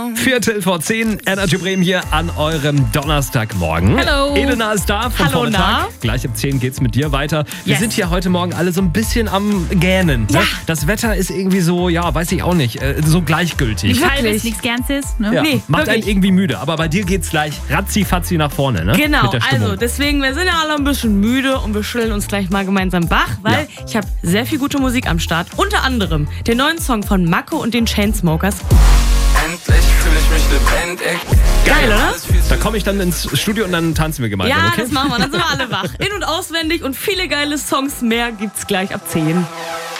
10:15, Energy Bremen hier an eurem Donnerstagmorgen. Hallo. Elena ist da von Hallo, Vormittag. Gleich um 10 geht's mit dir weiter. Wir Yes. sind hier heute Morgen alle so ein bisschen am Gähnen. Ja. Ne? Das Wetter ist irgendwie so, ja, weiß ich auch nicht, so gleichgültig. Nicht Halbes, wirklich. nichts Ganzes. Ne? Ja, Nee, macht einen wirklich. irgendwie müde, aber bei dir geht's gleich ratzi-fatzi nach vorne, ne? Genau, Mit der Stimmung. also deswegen, wir sind ja alle ein bisschen müde und wir schütteln uns gleich mal gemeinsam wach, weil ich habe sehr viel gute Musik am Start. Unter anderem den neuen Song von Mako und den Chainsmokers. Endlich fühle ich mich lebendig. Geil, oder? Alles viel zu Da komme ich dann ins Studio und dann tanzen wir gemeinsam, Ja, okay? das machen wir, dann sind wir alle wach. In- und auswendig und viele geile Songs mehr gibt's gleich ab 10.